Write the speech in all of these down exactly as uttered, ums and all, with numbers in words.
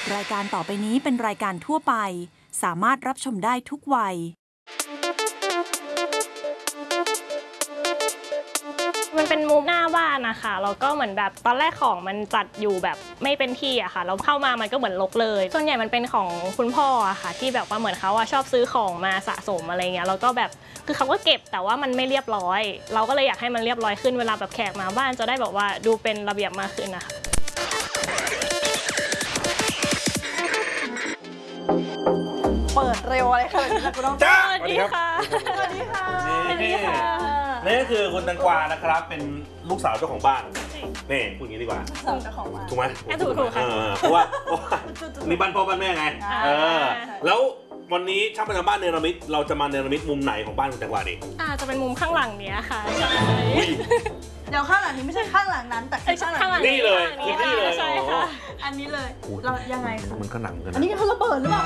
รายการต่อไปนี้เป็นรายการทั่วไปสามารถรับชมได้ทุกวัยมันเป็นมุมหน้าบ้านนะคะแล้วก็เหมือนแบบตอนแรกของมันจัดอยู่แบบไม่เป็นที่อะค่ะเราเข้ามามันก็เหมือนรกเลยส่วนใหญ่มันเป็นของคุณพ่ออะค่ะที่แบบว่าเหมือนเขาอะชอบซื้อของมาสะสมอะไรเงี้ยแล้วก็แบบคือเขาก็เก็บแต่ว่ามันไม่เรียบร้อยเราก็เลยอยากให้มันเรียบร้อยขึ้นเวลาแบบแขกมาบ้านจะได้แบบว่าดูเป็นระเบียบมากขึ้นนะคะเปิดเร็วอะไรขนาดนี้ล่ะคุณน้องจ้าสวัสดีค่ะสวัสดีค่ะสวัสดีค่ะนี่ก็คือคุณแตงกวานะครับเป็นลูกสาวเจ้าของบ้านนี่พูดอย่างนี้ดีกว่าสาวเจ้าของบ้านถูกไหมถูกถูกค่ะเพราะว่าเพราะว่านี่บ้านพ่อบ้านแม่ไงเออแล้ววันนี้ช่างประจำบ้านเนรมิตเราจะมาเนรมิตมุมไหนของบ้านคุณแตงกวาดีอ่าจะเป็นมุมข้างหลังเนี้ยค่ะใช่เดี๋ยวข้างหลังนี้ไม่ใช่ข้างหลังนั้นแต่คือข้างหลังนี่เลยคือนี่เลยใช่ค่ะอันนี้เลยเรายังไงคะมันก็หนังกันอันนี้เขาระเบิดหรือเปล่า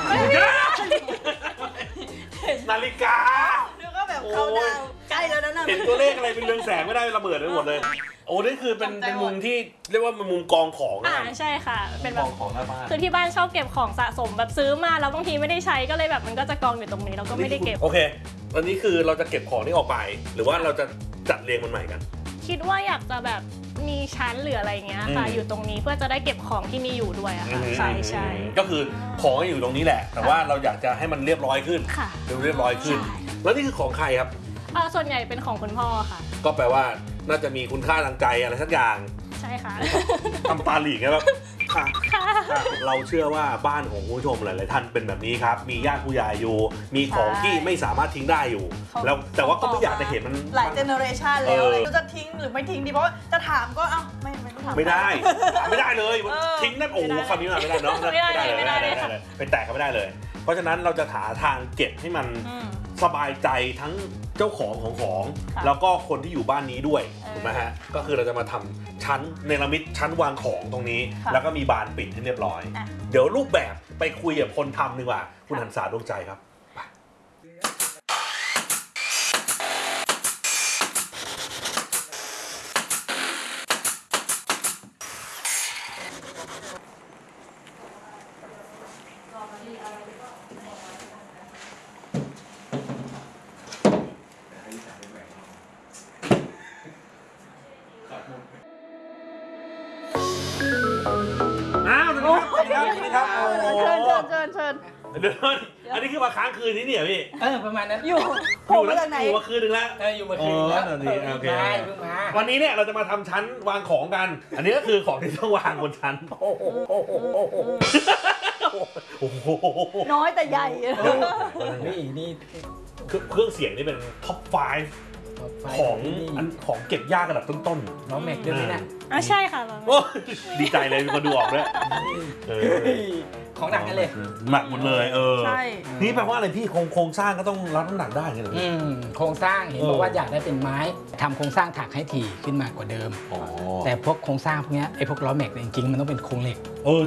นาฬิกาเดี๋ยวก็แบบเขาดาวใกล้แล้วนะเห็นตัวเลขอะไรเป็นเรืองแสงไม่ได้ระเบิดไปหมดเลยโอ้นี่คือเป็นเป็นมุมที่เรียกว่าเป็นมุมกองของอ่าใช่ค่ะเป็นแบบกองของหน้าบ้านคือที่บ้านชอบเก็บของสะสมแบบซื้อมาแล้วบางทีไม่ได้ใช้ก็เลยแบบมันก็จะกองอยู่ตรงนี้เราก็ไม่ได้เก็บโอเคอันนี้คือเราจะเก็บของที่ออกไปหรือว่าเราจะจัดเรียงมันใหม่กันคิดว่าอยากจะแบบมีชั้นหรืออะไรเงี้ยค่ะอยู่ตรงนี้เพื่อจะได้เก็บของที่มีอยู่ด้วยอะค่ะใช่ใช่ก็คือของอยู่ตรงนี้แหละแต่ว่าเราอยากจะให้มันเรียบร้อยขึ้นเรียบร้อยขึ้นแล้วนี่คือของใครครับส่วนใหญ่เป็นของคุณพ่อค่ะก็แปลว่าน่าจะมีคุณค่าทางใจอะไรสักอย่างใช่ค่ะทำตาหลีไงแบบค่ะเราเชื่อว่าบ้านของคุณผู้ชมหลายๆท่านเป็นแบบนี้ครับมีญาติผู้ใหญ่อยู่มีของที่ไม่สามารถทิ้งได้อยู่แล้วแต่ว่าก็ไม่อยากจะเห็นมันหลายเจเนอเรชันแล้วเลยจะทิ้งหรือไม่ทิ้งดีเพราะว่าจะถามก็เอ้าไม่ไม่ต้องถามไม่ได้ไม่ได้เลยทิ้งนั่นโอ้คำนี้มาไม่ได้เนาะไม่ได้เลยไม่ได้เลยไปแตะก็ไม่ได้เลยเพราะฉะนั้นเราจะหาทางเก็บให้มันสบายใจทั้งเจ้าของของของแล้วก็คนที่อยู่บ้านนี้ด้วยถูกไหมฮะก็คือเราจะมาทำชั้นเนรมิตชั้นวางของตรงนี้แล้วก็มีบานปิดให้เรียบร้อยเดี๋ยวรูปแบบไปคุยกับคนทำดีกว่าคุณหันษาดวงใจครับอ้าวสวัสดีครับสวัสดีครับเชิญเชิญเชิญเชิญเดินอันนี้คือมาค้างคืนที่นี่เหรอพี่เออประมาณนั้นอยู่อยู่มาจากไหนอยู่มาคืนนึงแล้วเอออยู่มาคืนแล้วโอเควันนี้เนี่ยเราจะมาทำชั้นวางของกันอันนี้ก็คือของที่ต้องวางบนชั้นโอ้โหน้อยแต่ใหญ่นี่นี่เครื่องเสียงนี่เป็นท็อปไฟว์ของอันของเก็บยากระดับต้นๆน้องแม็กด้วยนะอ่ะใช่ค่ะดีใจเลยมีคนดูออกด้วยของหนักกันเลยหนักหมดเลยเออนี่แปลว่าอะไรพี่โครงสร้างก็ต้องรับน้ำหนักได้ไงเหรอโครงสร้างเห็นบอกว่าอยากได้เป็นไม้ทำโครงสร้างถักให้ถี่ขึ้นมากว่าเดิมแต่พวกโครงสร้างพวกนี้ไอ้พวกล้อแม็กจริงๆมันต้องเป็นโครงเหล็กเออ